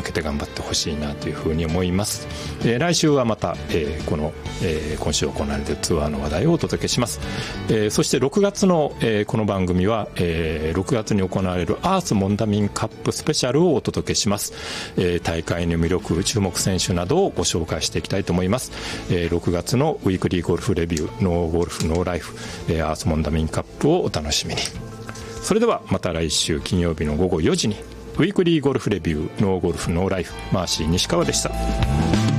けて頑張ってほしいなというふうに思います。来週はまた、今週行われているツアーの話題をお届けします。そして6月の、この番組は、6月に行われるアースモンダミンカップスペシャルをお届けします。大会の魅力、注目選手などをご紹介していきたいと思います。6月のウィークリーゴルフレビュー、ノーゴルフノーライフ、アースモンダミンカップをお楽しみに。それではまた来週金曜日の午後4時にウィークリーゴルフレビュー、ノーゴルフノーライフ、マーシー西川でした。